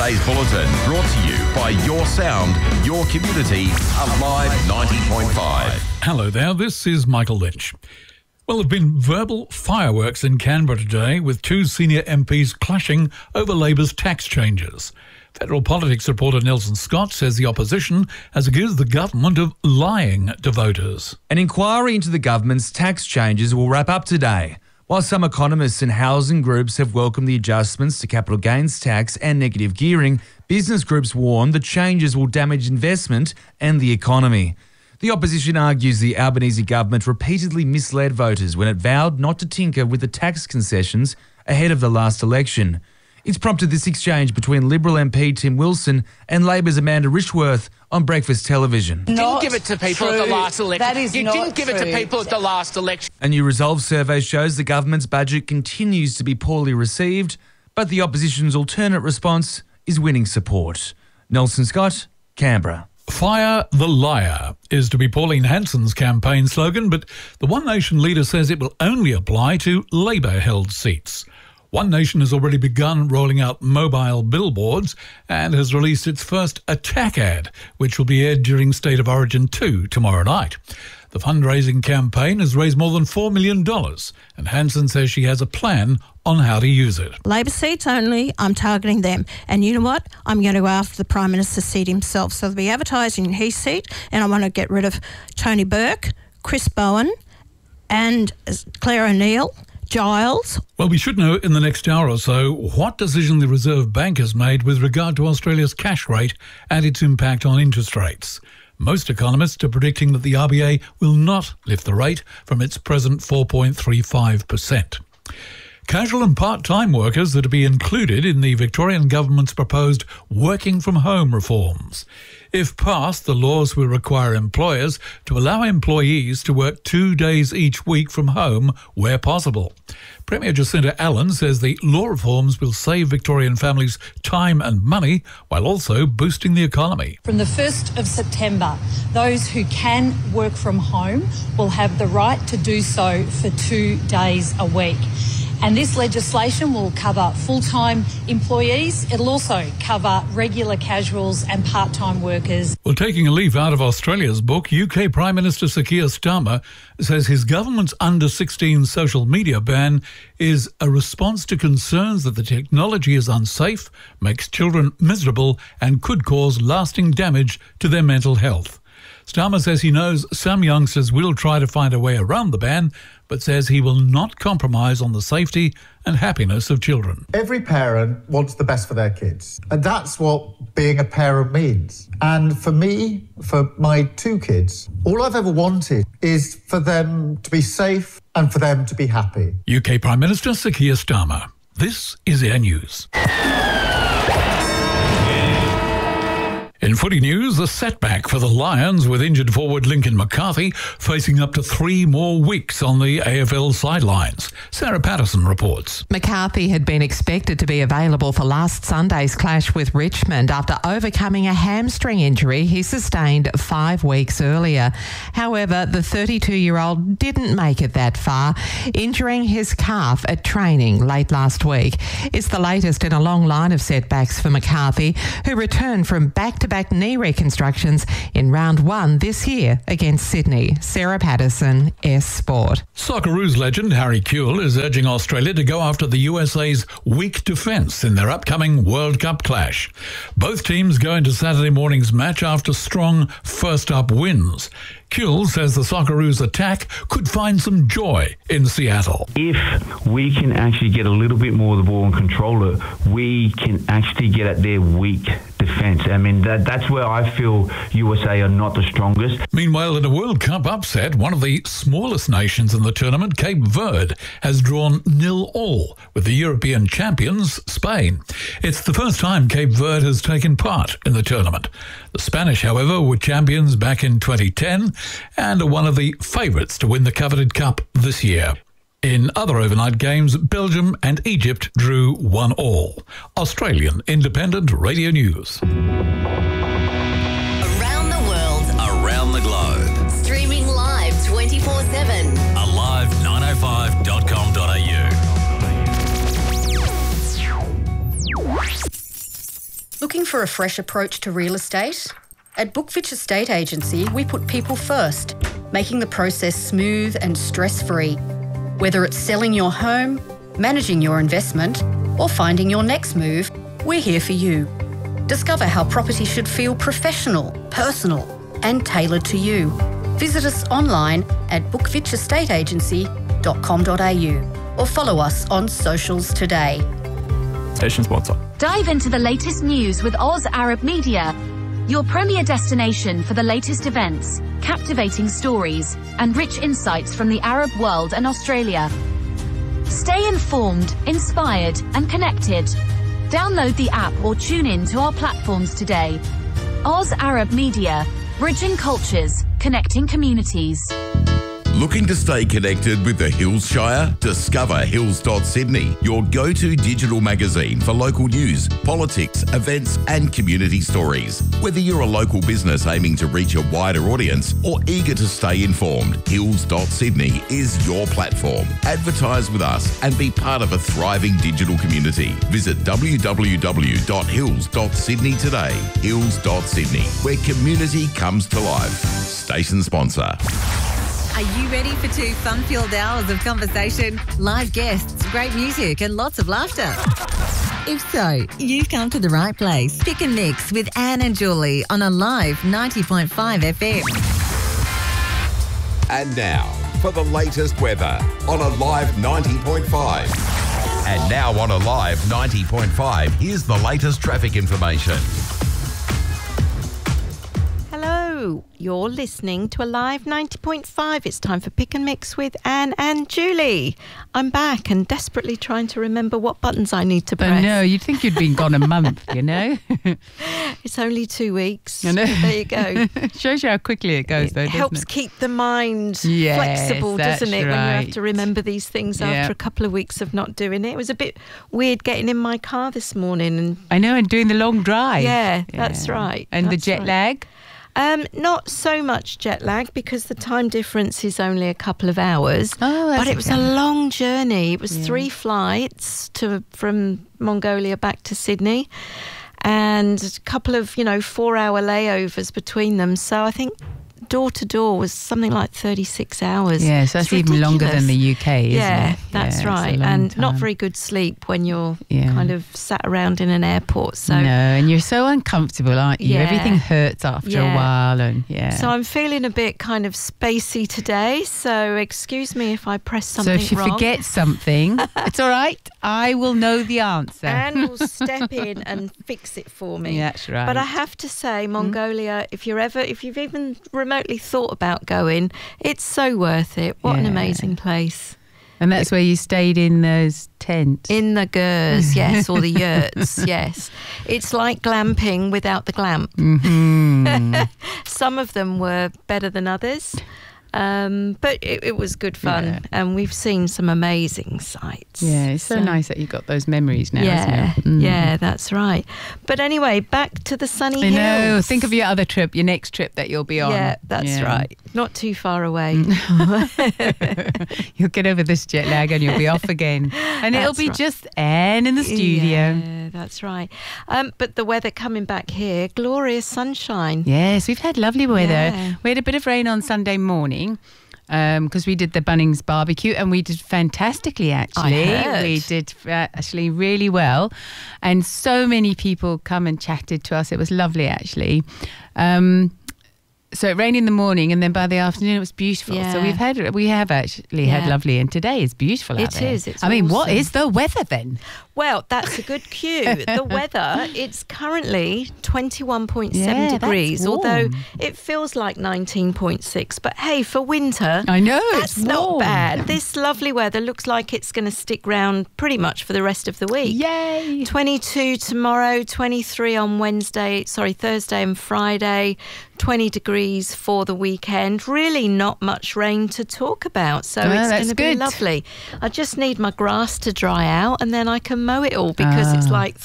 today's bulletin brought to you by Your Sound, Your Community, Alive 90.5. Hello there, this is Michael Lynch. Well, there have been verbal fireworks in Canberra today with two senior MPs clashing over Labor's tax changes. Federal politics reporter Nelson Scott says the opposition has accused the government of lying to voters. An inquiry into the government's tax changes will wrap up today. While some economists and housing groups have welcomed the adjustments to capital gains tax and negative gearing, business groups warn the changes will damage investment and the economy. The opposition argues the Albanese government repeatedly misled voters when it vowed not to tinker with the tax concessions ahead of the last election. It's prompted this exchange between Liberal MP Tim Wilson and Labor's Amanda Richworth on breakfast television. You didn't give it to people at the last election. That is you not didn't give it to people at the last election. A new Resolve survey shows the government's budget continues to be poorly received, but the opposition's alternate response is winning support. Nelson Scott, Canberra. Fire the liar is to be Pauline Hanson's campaign slogan, but the One Nation leader says it will only apply to Labor-held seats. One Nation has already begun rolling out mobile billboards and has released its first attack ad, which will be aired during State of Origin 2 tomorrow night. The fundraising campaign has raised more than $4 million, and Hanson says she has a plan on how to use it. Labor seats only, I'm targeting them. And you know what? I'm going to go after the Prime Minister's seat himself. So they'll be advertising in his seat, and I want to get rid of Tony Burke, Chris Bowen and Claire O'Neill, Giles. Well, we should know in the next hour or so what decision the Reserve Bank has made with regard to Australia's cash rate and its impact on interest rates. Most economists are predicting that the RBA will not lift the rate from its present 4.35%. Casual and part-time workers are to be included in the Victorian government's proposed working from home reforms. If passed, the laws will require employers to allow employees to work 2 days each week from home where possible. Premier Jacinta Allen says the law reforms will save Victorian families time and money while also boosting the economy. From the 1st of September, those who can work from home will have the right to do so for 2 days a week. And this legislation will cover full-time employees. It'll also cover regular casuals and part-time workers. Well, taking a leaf out of Australia's book, UK Prime Minister Sir Keir Starmer says his government's under-16 social media ban is a response to concerns that the technology is unsafe, makes children miserable and could cause lasting damage to their mental health. Starmer says he knows some youngsters will try to find a way around the ban, but says he will not compromise on the safety and happiness of children. Every parent wants the best for their kids, and that's what being a parent means. And for me, for my 2 kids, all I've ever wanted is for them to be safe and for them to be happy. UK Prime Minister Sir Keir Starmer. This is Air News. In footy news, a setback for the Lions with injured forward Lincoln McCarthy facing up to 3 more weeks on the AFL sidelines. Sarah Patterson reports. McCarthy had been expected to be available for last Sunday's clash with Richmond after overcoming a hamstring injury he sustained 5 weeks earlier. However, the 32-year-old didn't make it that far, injuring his calf at training late last week. It's the latest in a long line of setbacks for McCarthy, who returned from back-to-back knee reconstructions in round 1 this year against Sydney. Sarah Patterson, S Sport. Socceroos legend Harry Kewell is urging Australia to go after the USA's weak defence in their upcoming World Cup clash. Both teams go into Saturday morning's match after strong first-up wins. Kewell says the Socceroos attack could find some joy in Seattle. If we can actually get a little bit more of the ball and control it, we can actually get at their weak defence. I mean, that's where I feel USA are not the strongest. Meanwhile, in a World Cup upset, one of the smallest nations in the tournament, Cape Verde, has drawn 0-0 with the European champions, Spain. It's the first time Cape Verde has taken part in the tournament. The Spanish, however, were champions back in 2010 and are one of the favourites to win the coveted cup this year. In other overnight games, Belgium and Egypt drew 1-1. Australian Independent Radio News. Around the world. Around the globe. Streaming live 24/7. alive905.com.au. Looking for a fresh approach to real estate? At Bookfitch Estate Agency, we put people first, making the process smooth and stress-free. Whether it's selling your home, managing your investment, or finding your next move, we're here for you. Discover how property should feel professional, personal, and tailored to you. Visit us online at bookfitchestateagency.com.au or follow us on socials today. Station sponsor. Dive into the latest news with Oz Arab Media, your premier destination for the latest events, captivating stories, and rich insights from the Arab world and Australia. Stay informed, inspired, and connected. Download the app or tune in to our platforms today. Oz Arab Media, bridging cultures, connecting communities. Looking to stay connected with the Hills Shire? Discover Hills.Sydney, your go-to digital magazine for local news, politics, events and community stories. Whether you're a local business aiming to reach a wider audience or eager to stay informed, Hills.Sydney is your platform. Advertise with us and be part of a thriving digital community. Visit www.hills.sydney today. Hills.Sydney, where community comes to life. Station sponsor. Are you ready for 2 fun-filled hours of conversation, live guests, great music and lots of laughter? If so, you've come to the right place. Pick and Mix with Anne and Julie on Alive 90.5 FM. And now, for the latest weather on Alive 90.5. And now on Alive 90.5, here's the latest traffic information. Hello, you're listening to Alive 90.5. It's time for Pick and Mix with Anne and Julie. I'm back and desperately trying to remember what buttons I need to press. I know, you'd think you'd been gone a month, you know? It's only 2 weeks. I know. There you go. Shows you how quickly it goes, though, It doesn't helps it? keep the mind Yes, flexible, doesn't it, that's when you have right. to remember these things Yeah. after a couple of weeks of not doing it. It was a bit weird getting in my car this morning. And I know, and doing the long drive. Yeah, that's right. And That's the jet right. lag? Not so much jet lag because the time difference is only a couple of hours. Oh, that's but it was a okay. long journey. It was 3 flights from Mongolia back to Sydney and a couple of, 4-hour layovers between them. So I think door to door was something like 36 hours. Yeah, so that's It's even longer than ridiculous. the UK, isn't Yeah, it? that's it's a right. long And not time. very good sleep when you're Yeah. kind of sat around in an airport. So No, and you're so uncomfortable, aren't you? Yeah. Everything hurts after a Yeah. while, and So I'm feeling a bit kind of spacey today, so excuse me if I press So something if you wrong. forget something, it's all right. I will know the answer. Anne will step in and fix it for me. That's right. But I have to say, Mongolia, if you've even remotely thought about going, it's so worth it. What an Yeah. amazing place. And that's where you stayed in those tents? In the Gers, yes, or the yurts, yes. It's like glamping without the glamp. Mm-hmm. Some of them were better than others. But it was good fun, Yeah. and we've seen some amazing sights. Yeah, it's so nice that you got those memories now, Yeah, isn't it? yeah, that's right. But anyway, back to the sunny I know. hills. Think of your other trip, your next trip that you'll be on. Yeah, that's right. Not too far away. You'll get over this jet lag and you'll be off again. And it'll That's be right. just Anne in the studio. Yeah, that's right. But the weather coming back here, glorious sunshine. Yes, we've had lovely weather. Yeah. We had a bit of rain on Sunday morning because we did the Bunnings barbecue and we did fantastically, actually. heard. We did actually really well. And so many people come and chatted to us. It was lovely, actually. So it rained in the morning and then by the afternoon it was beautiful. Yeah. So we have actually had Yeah. lovely, and today is beautiful out It there. is, it's I mean, what awesome. is the weather then? Well, that's a good cue. The weather, it's currently 21.7 Yeah, that's degrees, although warm. it feels like 19.6. But hey, for winter, I know, that's it's not warm. bad. This lovely weather looks like it's going to stick round pretty much for the rest of the week. Yay! 22 tomorrow, 23 on Thursday and Friday, 20 degrees for the weekend. Really not much rain to talk about, so Oh, it's that's going to be good. lovely. I just need my grass to dry out and then I can mow it all because it's Ah. like